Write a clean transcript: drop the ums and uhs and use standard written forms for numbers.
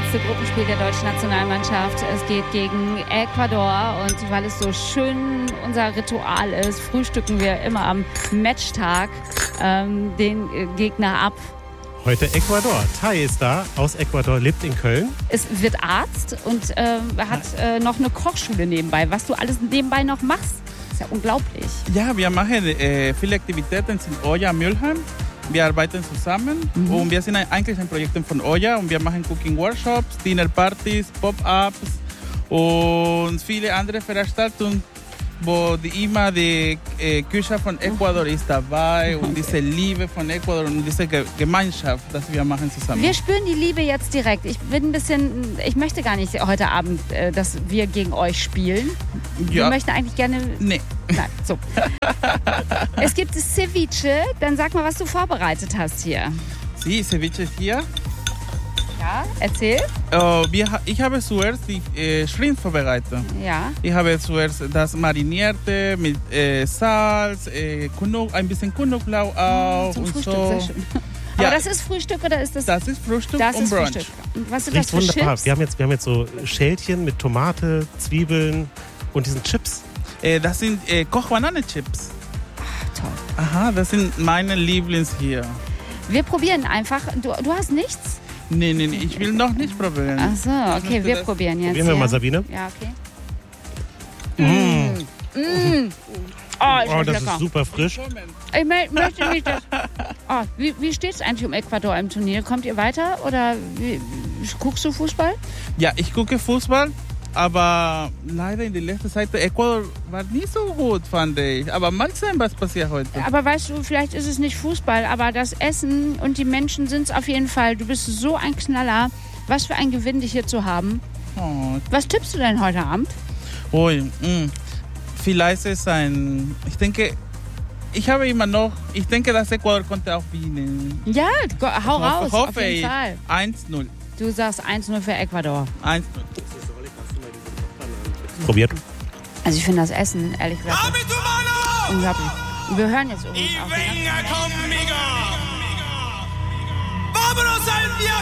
letzte Gruppenspiel der deutschen Nationalmannschaft. Es geht gegen Ecuador und weil es so schön unser Ritual ist, frühstücken wir immer am Matchtag den Gegner ab. Heute Ecuador. Tai ist da, aus Ecuador, lebt in Köln. Es wird Arzt und hat noch eine Kochschule nebenbei. Was du alles nebenbei noch machst, ist ja unglaublich. Ja, wir machen viele Aktivitäten in Oya Mülheim. Wir arbeiten zusammen und wir sind eigentlich ein Projekt von Oya und wir machen Cooking-Workshops, Dinnerpartys, Pop-Ups und viele andere Veranstaltungen, wo immer die Küche von Ecuador ist dabei und diese Liebe von Ecuador und diese Gemeinschaft, das wir machen zusammen. Wir spüren die Liebe jetzt direkt. Ich möchte gar nicht heute Abend, dass wir gegen euch spielen. Ja. Wir möchten eigentlich gerne... Nee. Nein, so. Es gibt Ceviche. Dann sag mal, was du vorbereitet hast hier. Sí, Ceviche ist hier. Ja, erzähl. Ich habe zuerst die Shrimp vorbereitet. Ja. Ich habe zuerst das marinierte mit Salz, ein bisschen Knoblauch auch Zum und Frühstück, so. sehr schön. Aber Ja. das ist Frühstück oder ist das... Das ist Frühstück Das und ist Brunch. Frühstück. Und was sind Riecht das für wunderbar. Chips? Wir haben jetzt so Schälchen mit Tomate, Zwiebeln und diesen Chips. Das sind Kochbananenchips. Ach, toll. Aha, das sind meine Lieblings hier. Wir probieren einfach. Du hast nichts? Nee, ich will noch nicht probieren. Ach so, okay, wir probieren jetzt. Probieren wir mal, Sabine. Ja, okay. Oh, das lecker. ist super frisch. Ich möchte nicht, dass... Oh, wie steht es eigentlich um Ecuador im Turnier? Kommt ihr weiter oder guckst du Fußball? Ja, ich gucke Fußball, aber leider in der letzten Zeit Ecuador war nicht so gut, fand ich. Aber mal sehen, was passiert heute. Aber weißt du, vielleicht ist es nicht Fußball, aber das Essen und die Menschen sind es auf jeden Fall. Du bist so ein Knaller. Was für ein Gewinn, dich hier zu haben. Oh. Was tippst du denn heute Abend? Vielleicht ist ich denke, ich denke, dass Ecuador konnte auch gewinnen. Ja, hau raus, auf Hoffe jeden ich. Fall. 1-0. Du sagst 1-0 für Ecuador. 1-0. Probiert. Also ich finde das Essen, ehrlich gesagt, unglaublich. Und wir hören jetzt übrigens auch.